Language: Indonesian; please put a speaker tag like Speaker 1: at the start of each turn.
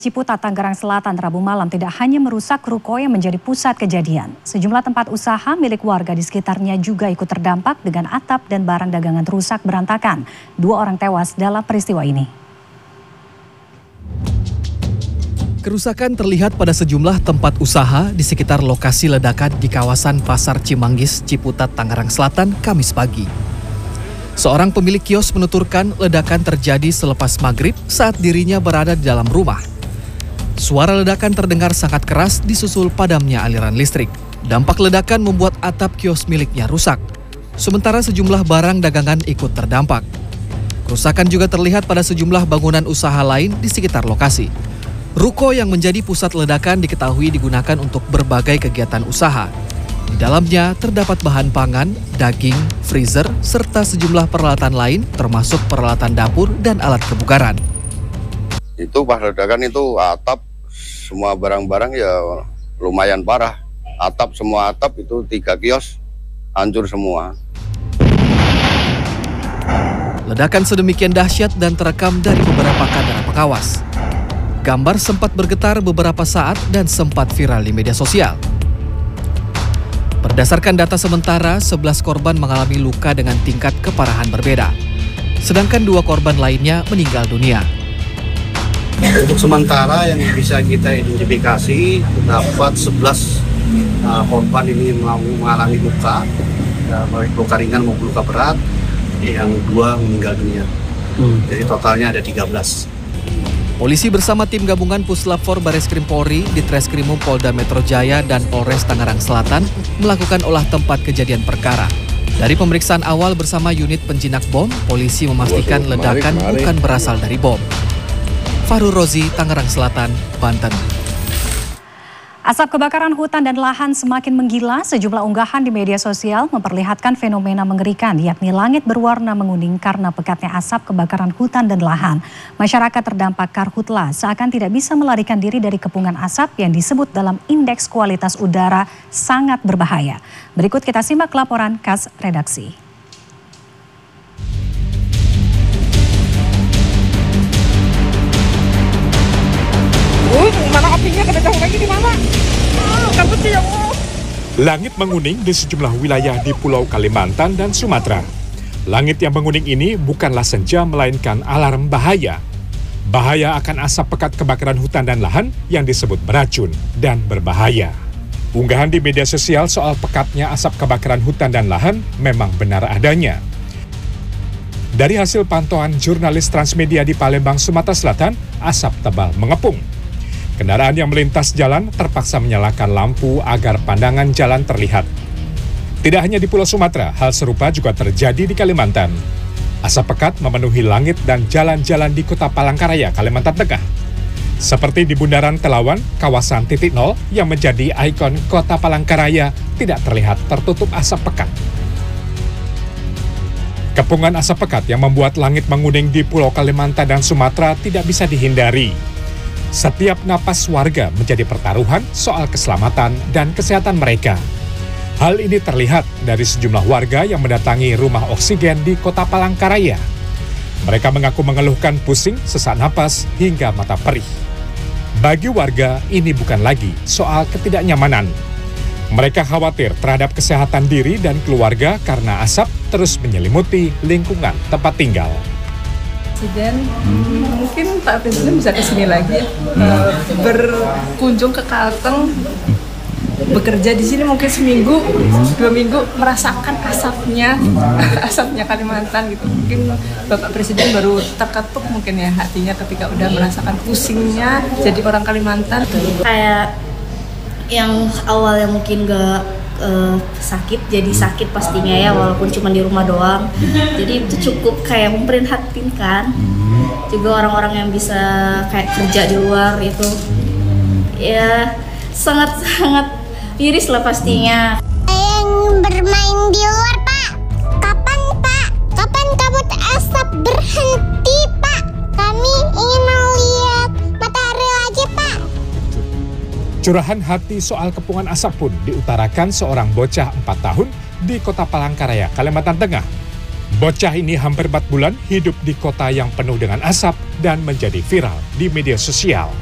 Speaker 1: Ciputat, Tangerang Selatan, Rabu malam tidak hanya merusak ruko yang menjadi pusat kejadian. Sejumlah tempat usaha milik warga di sekitarnya juga ikut terdampak dengan atap dan barang dagangan rusak berantakan. 2 orang tewas dalam peristiwa ini.
Speaker 2: Kerusakan terlihat pada sejumlah tempat usaha di sekitar lokasi ledakan di kawasan Pasar Cimanggis, Ciputat, Tangerang Selatan, Kamis pagi. Seorang pemilik kios menuturkan ledakan terjadi selepas maghrib saat dirinya berada di dalam rumah. Suara ledakan terdengar sangat keras disusul padamnya aliran listrik. Dampak ledakan membuat atap kios miliknya rusak. Sementara sejumlah barang dagangan ikut terdampak. Kerusakan juga terlihat pada sejumlah bangunan usaha lain di sekitar lokasi. Ruko yang menjadi pusat ledakan diketahui digunakan untuk berbagai kegiatan usaha. Di dalamnya terdapat bahan pangan, daging, freezer, serta sejumlah peralatan lain termasuk peralatan dapur dan alat kebugaran.
Speaker 3: Itu pas ledakan itu atap, semua barang-barang ya lumayan parah. Semua atap itu 3 kios hancur semua.
Speaker 2: Ledakan sedemikian dahsyat dan terekam dari beberapa kamera pengawas. Gambar sempat bergetar beberapa saat dan sempat viral di media sosial. Berdasarkan data sementara, 11 korban mengalami luka dengan tingkat keparahan berbeda. Sedangkan 2 korban lainnya meninggal dunia.
Speaker 4: Untuk sementara yang bisa kita identifikasi, terdapat 11 korban ini mengalami luka, baik luka ringan maupun luka berat, yang 2 meninggal dunia. Jadi totalnya ada 13.
Speaker 2: Polisi bersama tim gabungan Puslap 4 Bareskrim Polri, Ditreskrimum Polda Metro Jaya dan Polres Tangerang Selatan melakukan olah tempat kejadian perkara. Dari pemeriksaan awal bersama unit penjinak bom, polisi memastikan ledakan bukan berasal dari bom. Farul Rozi, Tangerang Selatan, Banten.
Speaker 1: Asap kebakaran hutan dan lahan semakin menggila. Sejumlah unggahan di media sosial memperlihatkan fenomena mengerikan, yakni langit berwarna menguning karena pekatnya asap kebakaran hutan dan lahan. Masyarakat terdampak karhutla seakan tidak bisa melarikan diri dari kepungan asap yang disebut dalam indeks kualitas udara sangat berbahaya. Berikut kita simak laporan khas redaksi.
Speaker 5: Mana apinya, kena jauh lagi di mana? Kabut ya Allah.
Speaker 6: Langit menguning di sejumlah wilayah di Pulau Kalimantan dan Sumatera. Langit yang menguning ini bukanlah senja melainkan alarm bahaya. Bahaya akan asap pekat kebakaran hutan dan lahan yang disebut beracun dan berbahaya. Unggahan di media sosial soal pekatnya asap kebakaran hutan dan lahan memang benar adanya. Dari hasil pantauan jurnalis Transmedia di Palembang, Sumatera Selatan, asap tebal mengepung. Kendaraan yang melintas jalan terpaksa menyalakan lampu agar pandangan jalan terlihat. Tidak hanya di Pulau Sumatera, hal serupa juga terjadi di Kalimantan. Asap pekat memenuhi langit dan jalan-jalan di Kota Palangkaraya, Kalimantan Tengah. Seperti di Bundaran Telawan, kawasan titik nol yang menjadi ikon Kota Palangkaraya tidak terlihat tertutup asap pekat. Kepungan asap pekat yang membuat langit menguning di Pulau Kalimantan dan Sumatera tidak bisa dihindari. Setiap napas warga menjadi pertaruhan soal keselamatan dan kesehatan mereka. Hal ini terlihat dari sejumlah warga yang mendatangi rumah oksigen di Kota Palangkaraya. Mereka mengaku mengeluhkan pusing, sesak napas, hingga mata perih. Bagi warga, ini bukan lagi soal ketidaknyamanan. Mereka khawatir terhadap kesehatan diri dan keluarga karena asap terus menyelimuti lingkungan tempat tinggal.
Speaker 5: Presiden, mungkin Pak Presiden bisa kesini lagi ya, berkunjung ke Kalteng, bekerja di sini mungkin seminggu, 2 minggu, merasakan asapnya, asapnya Kalimantan gitu. Mungkin Bapak Presiden baru terketuk mungkin ya hatinya ketika udah merasakan pusingnya jadi orang Kalimantan.
Speaker 7: Kayak yang awalnya mungkin gak sakit, jadi sakit pastinya ya, walaupun cuma di rumah doang. Jadi itu cukup kayak memprihatinkan. Juga orang-orang yang bisa kayak kerja di luar itu, ya sangat-sangat miris lah pastinya.
Speaker 8: Yang bermain di luar, Pak. Kapan, Pak? Kapan kabut asap berhenti, Pak? Kami ingin melihat matahari lagi, Pak.
Speaker 6: Curahan hati soal kepungan asap pun diutarakan seorang bocah 4 tahun di Kota Palangkaraya, Kalimantan Tengah. Bocah ini hampir 4 bulan hidup di kota yang penuh dengan asap dan menjadi viral di media sosial.